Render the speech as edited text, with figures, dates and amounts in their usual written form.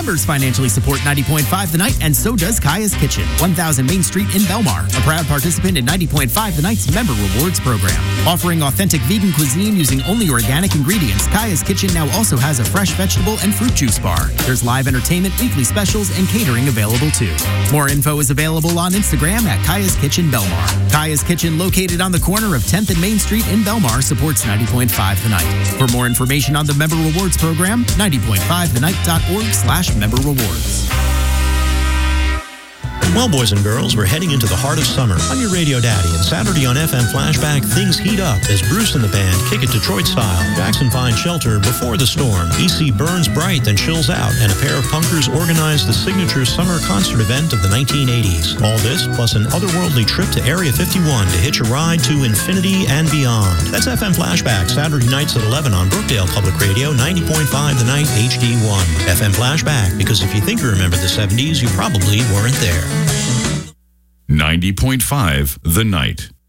Members financially support 90.5 The Night, and so does Kaya's Kitchen, 1000 Main Street in Belmar, a proud participant in 90.5 The Night's Member Rewards program. Offering authentic vegan cuisine using only organic ingredients, Kaya's Kitchen now also has a fresh vegetable and fruit juice bar. There's live entertainment, weekly specials, and catering available too. More info is available on Instagram at Kaya's Kitchen Belmar. Kaya's Kitchen, located on the corner of 10th and Main Street in Belmar, supports 90.5 The Night. For more information on the Member Rewards program, 90.5thenight.org/member rewards. Well, boys and girls, we're heading into the heart of summer. I'm your radio daddy, and Saturday on FM Flashback, things heat up as Bruce and the band kick it Detroit style. Jackson finds shelter before the storm. EC burns bright, then chills out, and a pair of punkers organize the signature summer concert event of the 1980s. All this, plus an otherworldly trip to Area 51 to hitch a ride to infinity and beyond. That's FM Flashback, Saturday nights at 11 on Brookdale Public Radio, 90.5 The Night HD1. FM Flashback, because if you think you remember the 70s, you probably weren't there. 90.5 The Night.